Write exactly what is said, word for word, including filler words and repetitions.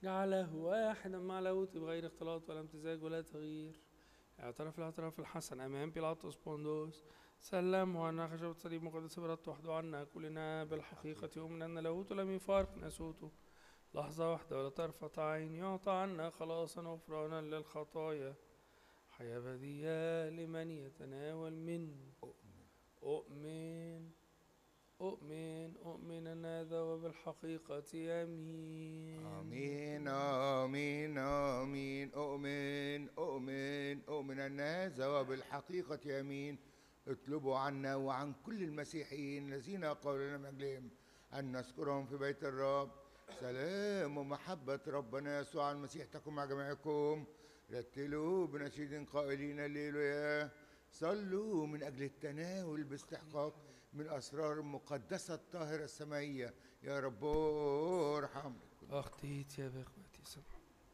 جعله واحدا مع لاهوت بغير اختلاط ولا امتزاج ولا تغيير. اعترف الاعتراف الحسن أمام بيلاطس بوندوس، سلمه أن خشبة صليب مقدسة برد وحده عنا كلنا بالحقيقة يؤمن أن لاهوت لم يفارق ناسوته لحظة واحدة ولا طرفة عين، يعطى عنا خلاصا وغفرانا للخطايا، حياة أبدية لمن يتناول منه. أؤمن أؤمن أؤمن أن هذا وبالحقيقة أمين. آمين آمين آمين. أؤمن أؤمن أؤمن أن هذا وبالحقيقة أمين. اطلبوا عنا وعن كل المسيحيين الذين قالوا لنا من أجلهم أن نذكرهم في بيت الرب. سلام ومحبة ربنا يسوع المسيح تكن مع جميعكم. رتلوا بنشيد قائلين الليلويا. صلوا من أجل التناول باستحقاق من أسرار المقدسة الطاهرة السمائية. يا رب ارحم. أخطيت يا بإخوتي سمع.